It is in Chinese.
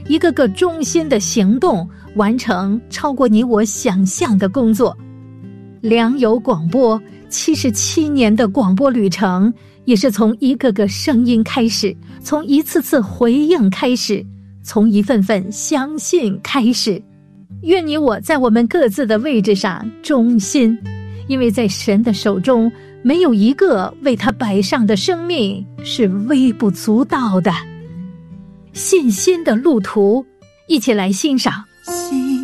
一个个忠心的行动，完成超过你我想象的工作。良友广播77年的广播旅程，也是从一个个声音开始，从一次次回应开始，从一份份相信开始。愿你我在我们各自的位置上忠心，因为在神的手中，没有一个为他摆上的生命是微不足道的。信心的路途，一起来欣赏。 信